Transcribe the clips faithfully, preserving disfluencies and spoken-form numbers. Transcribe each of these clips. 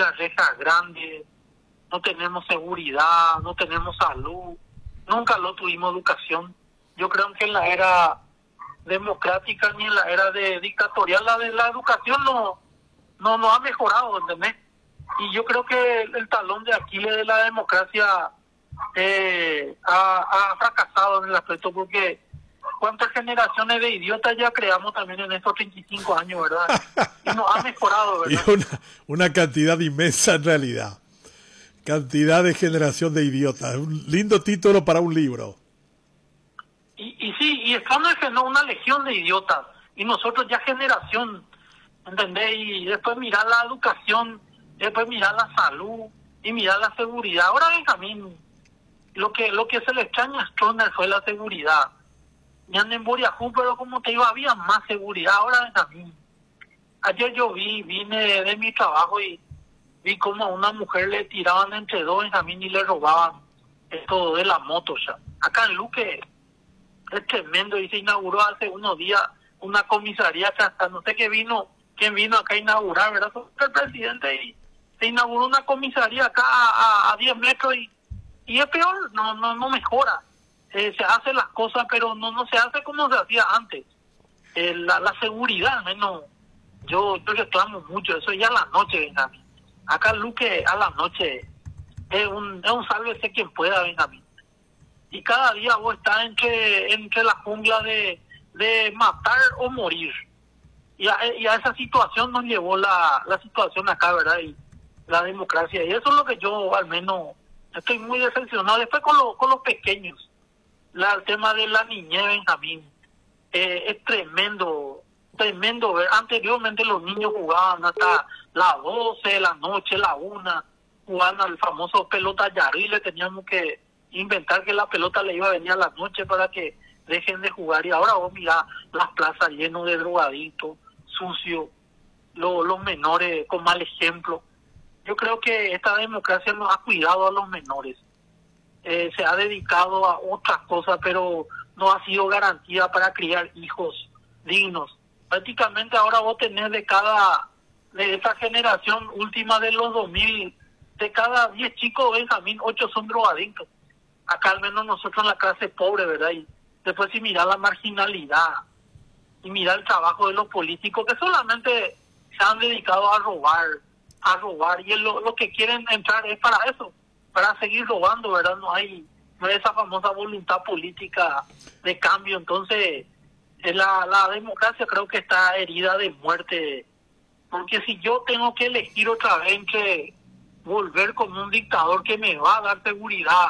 las rejas grandes, no tenemos seguridad, no tenemos salud, nunca lo tuvimos educación. Yo creo que en la era democrática ni en la era de dictatorial la de la educación no no no ha mejorado, ¿entendés? Y yo creo que el, el talón de Aquiles de la democracia eh, ha, ha fracasado en el aspecto, porque cuántas generaciones de idiotas ya creamos también en estos treinta y cinco años, ¿verdad? Y no ha mejorado, ¿verdad? Y una, una cantidad inmensa en realidad. Cantidad de generación de idiotas. Un lindo título para un libro. Y, y sí, y estamos en una legión de idiotas. Y nosotros ya generación, ¿entendés? Y después mirar la educación, después mirar la salud y mirar la seguridad. Ahora, Benjamín, lo que lo que se le extraña a Stroessner fue la seguridad. Ya en Boriajú, pero como te digo, había más seguridad. Ahora, Benjamín, ayer yo vi, vine de mi trabajo y vi como a una mujer le tiraban entre dos, Benjamín, y le robaban esto de la moto ya. Acá en Luque es tremendo, y se inauguró hace unos días una comisaría que hasta no sé qué vino, quién vino acá a inaugurar, ¿verdad? Fue el presidente, y se inauguró una comisaría acá a, a, a diez metros y, y es peor, no no no mejora. Eh, se hacen las cosas, pero no no se hace como se hacía antes. Eh, la, la seguridad, al menos, yo, yo reclamo mucho, eso ya a la noche, Benjamín. Acá en Luque a la noche es un, es un sálvese quien pueda, Benjamín. Y cada día vos estás entre, entre la jungla de, de matar o morir. Y a, y a esa situación nos llevó la, la situación acá, ¿verdad? Y la democracia. Y eso es lo que yo, al menos, estoy muy decepcionado. Después con, lo, con los pequeños, la, el tema de la niñez, Benjamín, eh, es tremendo, tremendo ver. Anteriormente los niños jugaban hasta las doce de la noche, la una, jugaban al famoso pelota yarí, le teníamos que inventar que la pelota le iba a venir a la noche para que dejen de jugar. Y ahora vos mirá las plazas llenas de drogadictos, sucios, lo, los menores con mal ejemplo. Yo creo que esta democracia no ha cuidado a los menores. Eh, se ha dedicado a otras cosas, pero no ha sido garantía para criar hijos dignos. Prácticamente ahora vos tenés de cada, de esta generación última de los dos mil, de cada diez chicos, Benjamín, ocho son drogadictos. Acá al menos nosotros en la clase pobre, ¿verdad? Y después si mirar la marginalidad y mirar el trabajo de los políticos que solamente se han dedicado a robar, a robar, y lo, lo que quieren entrar es para eso, para seguir robando, ¿verdad? No hay, no hay esa famosa voluntad política de cambio. Entonces la, la democracia creo que está herida de muerte, porque si yo tengo que elegir otra vez entre volver como un dictador que me va a dar seguridad,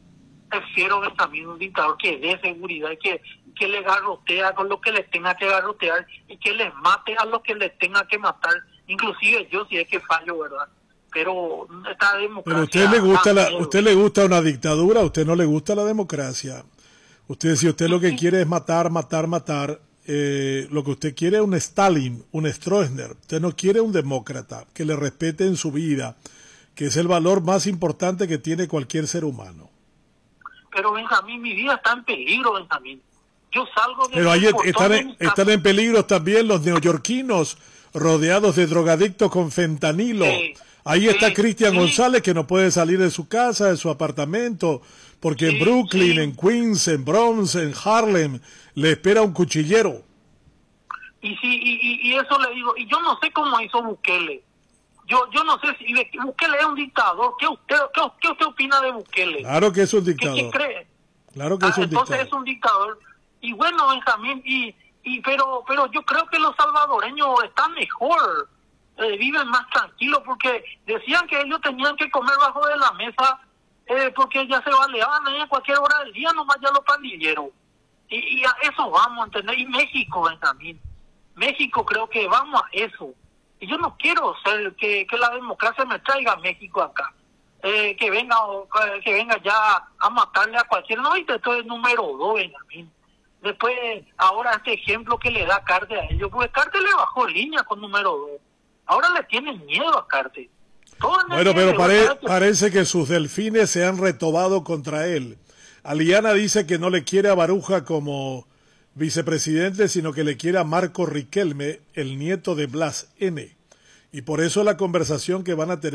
prefiero ver también un dictador que dé seguridad y que, que le garrotea con lo que le tenga que garrotear y que les mate a los que le tenga que matar, inclusive yo si es que fallo, ¿verdad? Pero esta democracia... Pero a usted le gusta la, usted le gusta una dictadura, a usted no le gusta la democracia. Usted, si usted lo que quiere es matar, matar, matar, eh, lo que usted quiere es un Stalin, un Stroessner. Usted no quiere un demócrata que le respete en su vida, que es el valor más importante que tiene cualquier ser humano. Pero Benjamín, mi vida está en peligro, Benjamín. Yo salgo de... Pero ahí están en, están en peligro también los neoyorquinos, rodeados de drogadictos con fentanilo. Sí, ahí sí, está Cristian sí. González, que no puede salir de su casa, de su apartamento, porque sí, en Brooklyn, sí. en Queens, en Bronx, en Harlem, le espera un cuchillero. Y sí, y, y, y eso le digo, y yo no sé cómo hizo Bukele. Yo yo no sé si Bukele es un dictador. ¿Qué usted qué, qué usted opina de Bukele? Claro que es un dictador. ¿Qué, qué cree? Claro que ah, es un entonces dictador. es un dictador. Y bueno, Benjamín, y y pero pero yo creo que los salvadoreños están mejor, eh, viven más tranquilos, porque decían que ellos tenían que comer bajo de la mesa, eh, porque ya se baleaban eh, a cualquier hora del día, nomás ya los pandilleros. Y, y a eso vamos, ¿entendés? Y México, Benjamín. México creo que vamos a eso. Y yo no quiero ser que, que la democracia me traiga a México acá, eh, que venga que venga ya a matarle a cualquiera. No, y esto es número dos, Benjamín. Después, ahora este ejemplo que le da Carte a ellos, porque Carte le bajó línea con número dos. Ahora le tienen miedo a Carte. Bueno, pero pare, parece que sus delfines se han retobado contra él. Aliana dice que no le quiere a Baruja como vicepresidente, sino que le quiere a Marco Riquelme, el nieto de Blas N. Y por eso la conversación que van a tener